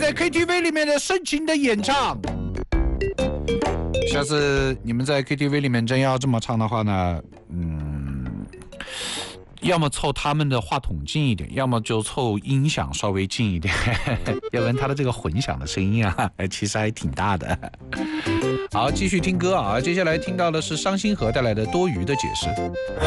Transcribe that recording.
在 KTV 里面的深情的演唱。下次你们在 KTV 里面真要这么唱的话呢，要么凑他们的话筒近一点，要么就凑音响稍微近一点，要不然他的这个混响的声音啊，其实还挺大的。好，继续听歌啊，接下来听到的是伤心河带来的多余的解释。